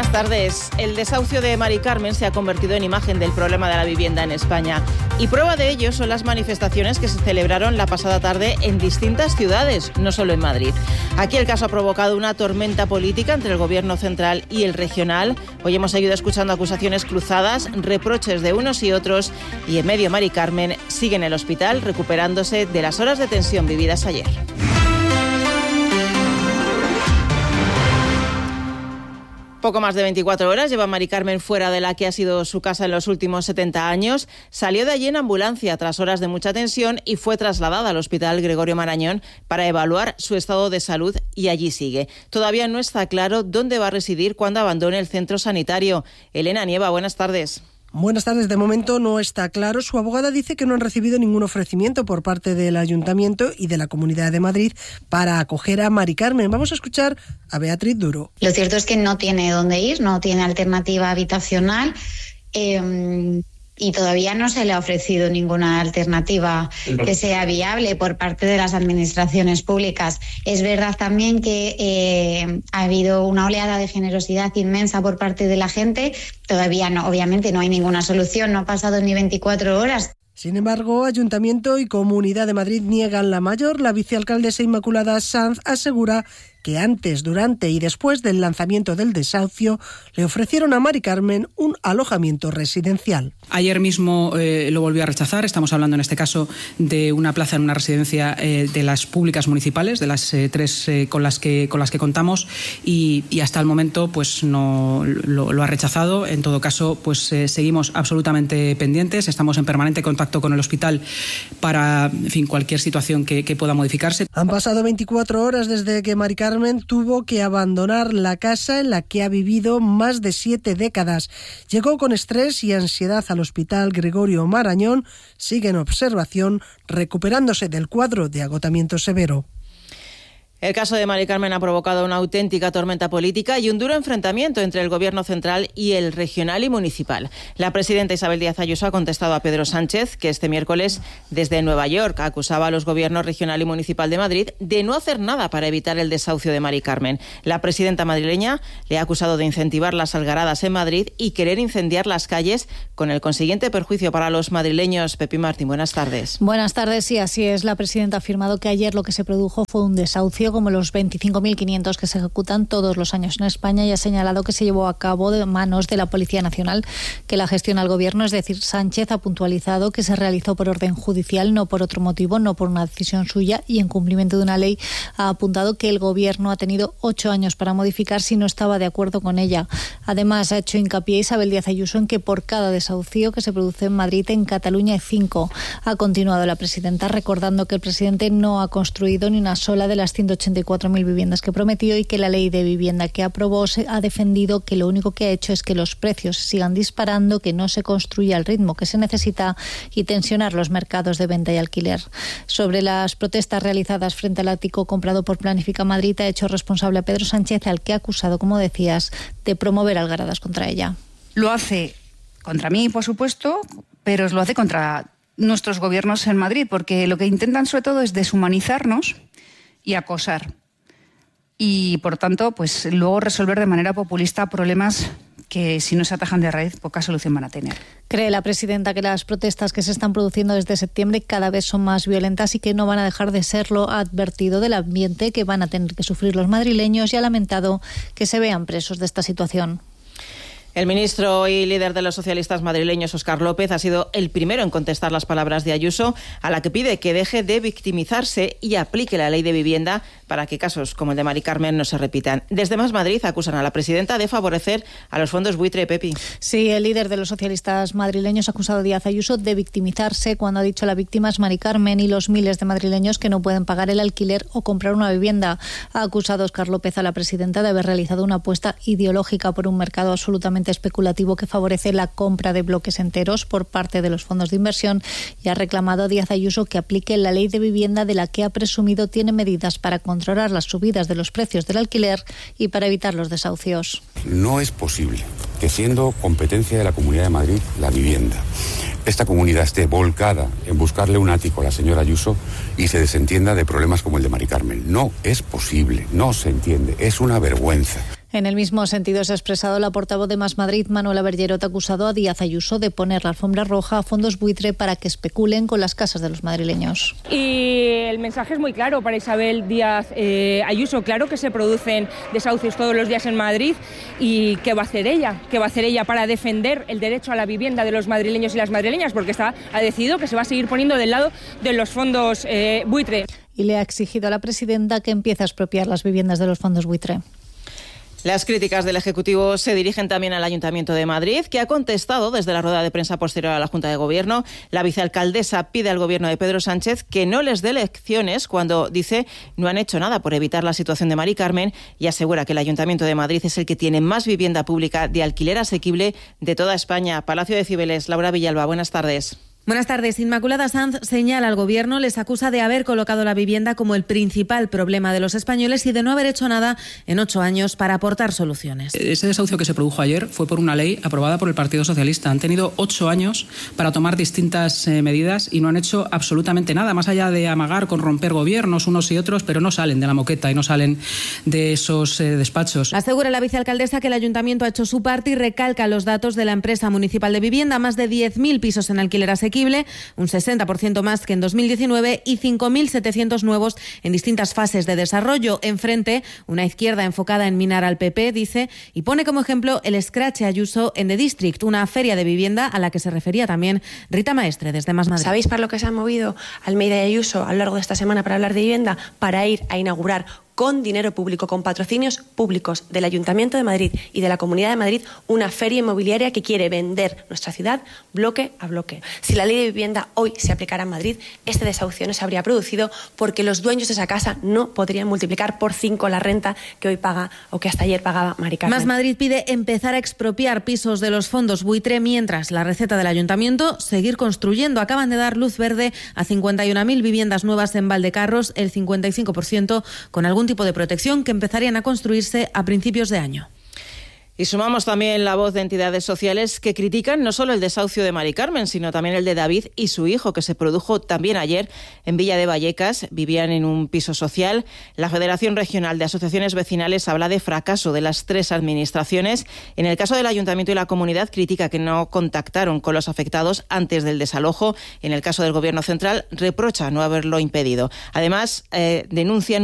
Buenas tardes. El desahucio de Mari Carmen se ha convertido en imagen del problema de la vivienda en España. Y prueba de ello son las manifestaciones que se celebraron la pasada tarde en distintas ciudades, no solo en Madrid. Aquí el caso ha provocado una tormenta política entre el gobierno central y el regional. Hoy hemos seguido escuchando acusaciones cruzadas, reproches de unos y otros. Y en medio, Mari Carmen sigue en el hospital recuperándose de las horas de tensión vividas ayer. Poco más de 24 horas lleva Mari Carmen fuera de la que ha sido su casa en los últimos 70 años. Salió de allí en ambulancia tras horas de mucha tensión y fue trasladada al Hospital Gregorio Marañón para evaluar su estado de salud y allí sigue. Todavía no está claro dónde va a residir cuando abandone el centro sanitario. Elena Nieva, buenas tardes. Buenas tardes. De momento no está claro. Su abogada dice que no han recibido ningún ofrecimiento por parte del Ayuntamiento y de la Comunidad de Madrid para acoger a Mari Carmen. Vamos a escuchar a Beatriz Duro. Lo cierto es que no tiene dónde ir, no tiene alternativa habitacional y todavía no se le ha ofrecido ninguna alternativa que sea viable por parte de las administraciones públicas. Es verdad también que ha habido una oleada de generosidad inmensa por parte de la gente. Todavía no, obviamente no hay ninguna solución, no ha pasado ni 24 horas. Sin embargo, Ayuntamiento y Comunidad de Madrid niegan la mayor. La vicealcaldesa Inmaculada Sanz asegura que antes, durante y después del lanzamiento del desahucio le ofrecieron a Mari Carmen un alojamiento residencial. Ayer mismo lo volvió a rechazar. Estamos hablando en este caso de una plaza en una residencia de las públicas municipales, de las tres con las que contamos, y hasta el momento pues no lo ha rechazado. En todo caso, pues seguimos absolutamente pendientes. Estamos en permanente contacto con el hospital para, en fin, cualquier situación que pueda modificarse. Han pasado 24 horas desde que Mari Carmen tuvo que abandonar la casa en la que ha vivido más de 7 décadas. Llegó con estrés y ansiedad al Hospital Gregorio Marañón. Sigue en observación, recuperándose del cuadro de agotamiento severo. El caso de Mari Carmen ha provocado una auténtica tormenta política y un duro enfrentamiento entre el gobierno central y el regional y municipal. La presidenta Isabel Díaz Ayuso ha contestado a Pedro Sánchez, que este miércoles desde Nueva York acusaba a los gobiernos regional y municipal de Madrid de no hacer nada para evitar el desahucio de Mari Carmen. La presidenta madrileña le ha acusado de incentivar las algaradas en Madrid y querer incendiar las calles, con el consiguiente perjuicio para los madrileños. Pepi Martín, buenas tardes. Buenas tardes, sí, así es. La presidenta ha afirmado que ayer lo que se produjo fue un desahucio como los 25.500 que se ejecutan todos los años en España, y ha señalado que se llevó a cabo de manos de la Policía Nacional, que la gestiona el Gobierno. Es decir, Sánchez ha puntualizado que se realizó por orden judicial, no por otro motivo, no por una decisión suya, y en cumplimiento de una ley ha apuntado que el Gobierno ha tenido 8 años para modificar si no estaba de acuerdo con ella. Además, ha hecho hincapié Isabel Díaz Ayuso en que por cada desahucio que se produce en Madrid, en Cataluña hay 5. Ha continuado la presidenta recordando que el presidente no ha construido ni una sola de las 184.000 viviendas que prometió, y que la ley de vivienda que aprobó ha defendido que lo único que ha hecho es que los precios sigan disparando, que no se construya al ritmo que se necesita y tensionar los mercados de venta y alquiler. Sobre las protestas realizadas frente al ático comprado por Planifica Madrid, ha hecho responsable a Pedro Sánchez, al que ha acusado, como decías, de promover algaradas contra ella. Lo hace contra mí, por supuesto, pero lo hace contra nuestros gobiernos en Madrid, porque lo que intentan sobre todo es deshumanizarnos y acosar. Y, por tanto, pues luego resolver de manera populista problemas que, si no se atajan de raíz, poca solución van a tener. Cree la presidenta que las protestas que se están produciendo desde septiembre cada vez son más violentas y que no van a dejar de serlo. Ha advertido del ambiente que van a tener que sufrir los madrileños y ha lamentado que se vean presos de esta situación. El ministro y líder de los socialistas madrileños, Óscar López, ha sido el primero en contestar las palabras de Ayuso, a la que pide que deje de victimizarse y aplique la ley de vivienda para que casos como el de Mari Carmen no se repitan. Desde Más Madrid acusan a la presidenta de favorecer a los fondos buitre. Pepi. Sí, el líder de los socialistas madrileños ha acusado a Díaz Ayuso de victimizarse cuando ha dicho la víctima es Mari Carmen y los miles de madrileños que no pueden pagar el alquiler o comprar una vivienda. Ha acusado Óscar López a la presidenta de haber realizado una apuesta ideológica por un mercado absolutamente especulativo que favorece la compra de bloques enteros por parte de los fondos de inversión, y ha reclamado a Díaz Ayuso que aplique la ley de vivienda, de la que ha presumido tiene medidas para controlar las subidas de los precios del alquiler y para evitar los desahucios. No es posible que, siendo competencia de la Comunidad de Madrid la vivienda, esta comunidad esté volcada en buscarle un ático a la señora Ayuso y se desentienda de problemas como el de Mari Carmen. No es posible, no se entiende, es una vergüenza. En el mismo sentido se ha expresado la portavoz de Más Madrid, Manuela Bergerot, acusado a Díaz Ayuso de poner la alfombra roja a fondos buitre para que especulen con las casas de los madrileños. Y el mensaje es muy claro para Isabel Díaz Ayuso. Claro que se producen desahucios todos los días en Madrid. ¿Y qué va a hacer ella? ¿Qué va a hacer ella para defender el derecho a la vivienda de los madrileños y las madrileñas? Porque ha decidido que se va a seguir poniendo del lado de los fondos buitre. Y le ha exigido a la presidenta que empiece a expropiar las viviendas de los fondos buitre. Las críticas del Ejecutivo se dirigen también al Ayuntamiento de Madrid, que ha contestado desde la rueda de prensa posterior a la Junta de Gobierno. La vicealcaldesa pide al Gobierno de Pedro Sánchez que no les dé lecciones cuando, dice, no han hecho nada por evitar la situación de Mari Carmen, y asegura que el Ayuntamiento de Madrid es el que tiene más vivienda pública de alquiler asequible de toda España. Palacio de Cibeles, Laura Villalba, buenas tardes. Buenas tardes. Inmaculada Sanz señala al Gobierno, les acusa de haber colocado la vivienda como el principal problema de los españoles y de no haber hecho nada en 8 años para aportar soluciones. Ese desahucio que se produjo ayer fue por una ley aprobada por el Partido Socialista. Han tenido 8 años para tomar distintas medidas y no han hecho absolutamente nada, más allá de amagar con romper gobiernos unos y otros, pero no salen de la moqueta y no salen de esos despachos. Asegura la vicealcaldesa que el Ayuntamiento ha hecho su parte y recalca los datos de la empresa municipal de vivienda: más de 10.000 pisos en alquiler asequible, un 60% más que en 2019 y 5.700 nuevos en distintas fases de desarrollo. Enfrente, una izquierda enfocada en minar al PP, dice, y pone como ejemplo el Scratch Ayuso en The District, una feria de vivienda a la que se refería también Rita Maestre desde Más Madrid. ¿Sabéis para lo que se ha movido Almeida y Ayuso a lo largo de esta semana para hablar de vivienda? Para ir a inaugurar con dinero público, con patrocinios públicos del Ayuntamiento de Madrid y de la Comunidad de Madrid, una feria inmobiliaria que quiere vender nuestra ciudad bloque a bloque. Si la ley de vivienda hoy se aplicara en Madrid, este desahucio no se habría producido, porque los dueños de esa casa no podrían multiplicar por 5 la renta que hoy paga o que hasta ayer pagaba Mari Carmen. Más Madrid pide empezar a expropiar pisos de los fondos buitre, mientras la receta del Ayuntamiento, seguir construyendo. Acaban de dar luz verde a 51.000 viviendas nuevas en Valdecarros, el 55% con algún tipo de protección, que empezarían a construirse a principios de año. Y sumamos también la voz de entidades sociales que critican no solo el desahucio de Mari Carmen, sino también el de David y su hijo, que se produjo también ayer en Villa de Vallecas. Vivían en un piso social. La Federación Regional de Asociaciones Vecinales habla de fracaso de las 3 administraciones. En el caso del Ayuntamiento y la Comunidad, critica que no contactaron con los afectados antes del desalojo. En el caso del Gobierno central, reprocha no haberlo impedido. Además, denuncian